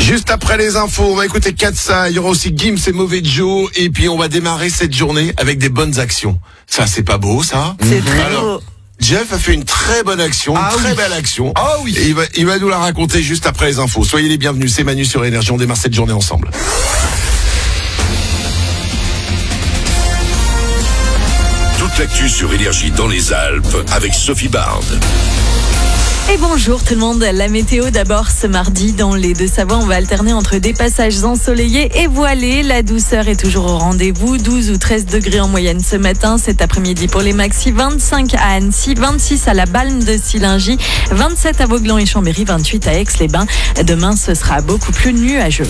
Juste après les infos, on va écouter Katsa, il y aura aussi Gims et Mauvais Joe, et puis on va démarrer cette journée avec des bonnes actions. Ça, c'est pas beau, ça? C'est très beau. Jeff a fait une très bonne action, belle action. Ah oui. Et il va nous la raconter juste après les infos. Soyez les bienvenus, c'est Manu sur Énergie, on démarre cette journée ensemble. Toute l'actu sur Énergie dans les Alpes avec Sophie Bard. Et bonjour tout le monde, la météo d'abord ce mardi dans les Deux-Savoies, on va alterner entre des passages ensoleillés et voilés. La douceur est toujours au rendez-vous, 12 ou 13 degrés en moyenne ce matin, cet après-midi pour les maxi, 25 à Annecy, 26 à la Balme de Sillingy, 27 à Vauglans et Chambéry, 28 à Aix-les-Bains. Demain ce sera beaucoup plus nuageux.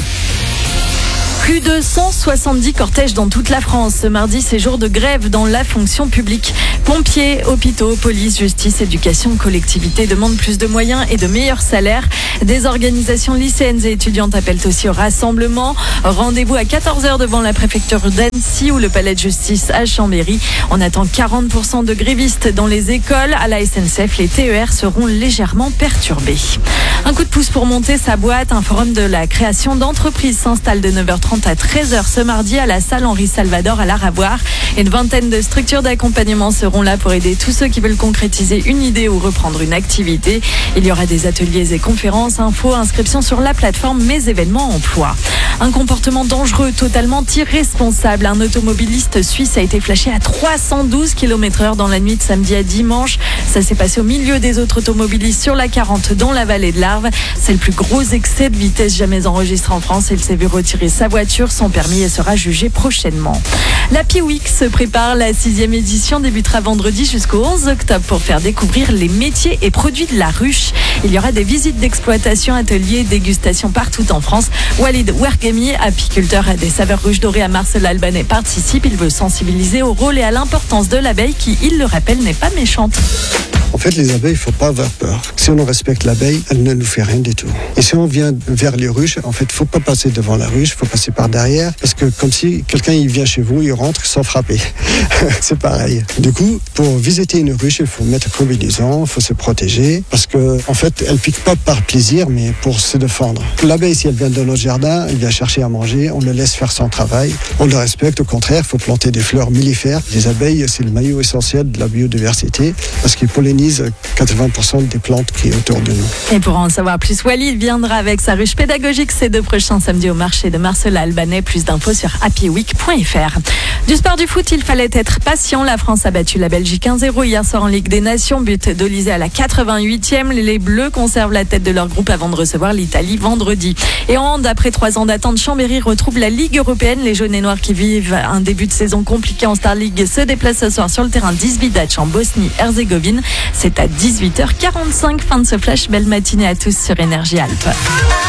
Plus de 170 cortèges dans toute la France. Ce mardi, c'est jour de grève dans la fonction publique. Pompiers, hôpitaux, police, justice, éducation, collectivités demandent plus de moyens et de meilleurs salaires. Des organisations lycéennes et étudiantes appellent aussi au rassemblement. Rendez-vous à 14h devant la préfecture d'Annecy ou le palais de justice à Chambéry. On attend 40% de grévistes dans les écoles. À la SNCF, les TER seront légèrement perturbés. Un coup de pouce pour monter sa boîte. Un forum de la création d'entreprises s'installe de 9h30 à 13h ce mardi à la salle Henri Salvador à l'Aravoir. Une vingtaine de structures d'accompagnement seront là pour aider tous ceux qui veulent concrétiser une idée ou reprendre une activité. Il y aura des ateliers et conférences, infos, inscriptions sur la plateforme Mes événements emploi. Un comportement dangereux, totalement irresponsable. Un automobiliste suisse a été flashé à 312 km/h dans la nuit de samedi à dimanche. Ça s'est passé au milieu des autres automobilistes sur la 40 dans la vallée de l'Arve. C'est le plus gros excès de vitesse jamais enregistré en France. Il s'est vu retirer sa voiture, son permis et sera jugé prochainement. L'Happy Week se prépare. La 6e édition débutera vendredi jusqu'au 11 octobre pour faire découvrir les métiers et produits de la ruche. Il y aura des visites d'exploitation, ateliers, dégustations partout en France. Walid Ouergemi, apiculteur à des saveurs ruches dorées à Marseille-Albanais, participe. Il veut sensibiliser au rôle et à l'importance de l'abeille qui, il le rappelle, n'est pas méchante. En fait, les abeilles, il ne faut pas avoir peur. Si on respecte l'abeille, elle ne nous fait rien du tout. Et si on vient vers les ruches, en fait, il ne faut pas passer devant la ruche, il faut passer par derrière. Parce que comme si quelqu'un il vient chez vous, il rentre sans frapper. C'est pareil. Du coup, pour visiter une ruche, il faut mettre un combinaison, il faut se protéger. Parce que, en fait, elle ne pique pas par plaisir, mais pour se défendre. L'abeille, si elle vient dans notre jardin, elle vient chercher à manger, on le laisse faire son travail. On le respecte, au contraire, il faut planter des fleurs mellifères. Les abeilles, c'est le maillot essentiel de la biodiversité parce qu'ils pollinisent 80% des plantes qui est autour de nous. Et pour en savoir plus, Walid viendra avec sa ruche pédagogique ces 2 prochains samedis au marché de Marseille-Albanais. Plus d'infos sur happyweek.fr. Du sport du foot, il fallait être patient. La France a battu la Belgique 1-0 hier soir en Ligue des Nations. But d'Olysée à la 88e. Les Bleus conservent la tête de leur groupe avant de recevoir l'Italie vendredi. Et en hand, après 3 ans d'attente, Chambéry retrouve la Ligue européenne. Les jaunes et noirs qui vivent un début de saison compliqué en Star League se déplacent ce soir sur le terrain d'Izbidac en Bosnie-Herzégovine. C'est à 18h45. Fin de ce flash. Belle matinée à tous sur Énergie Alpes.